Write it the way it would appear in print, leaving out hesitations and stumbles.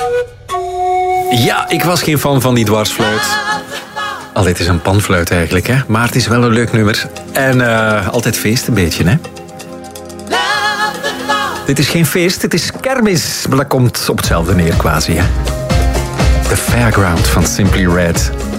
Ja, ik was geen fan van die dwarsfluit. Al, dit is een panfluit eigenlijk, hè. Maar het is wel een leuk nummer. En altijd feest een beetje, hè. Dit is geen feest, het is kermis. Maar dat komt op hetzelfde neer quasi, hè. The Fairground van Simply Red.